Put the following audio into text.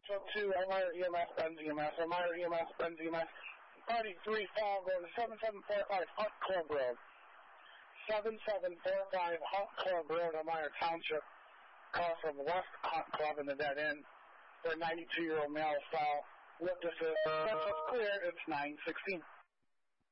Nashville 2, Elmira EMS, Benz EMS, Elmira EMS, Benz EMS, Party 3, Fall, going to 7745 Hunt Club Road. 7745 Hunt Club Road, Elmira Township. Call from West Hunt Club in the dead end. For a 92-year-old male fell. Witnesses clear, it's 9:16.